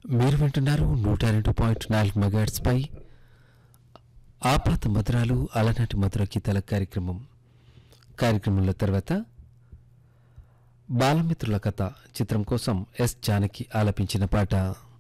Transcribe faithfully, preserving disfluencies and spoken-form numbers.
మీరు వింటున్నారు నూట రెండు పాయింట్ నాలుగు మెగాహెర్ట్జ్ పై ఆపాత మధురాలు అలనాటి మధుర గీతాల కార్యక్రమం. కార్యక్రమంలో తర్వాత బాలమిత్రుల కథ చిత్రం కోసం ఎస్ జానకి ఆలపించిన పాట.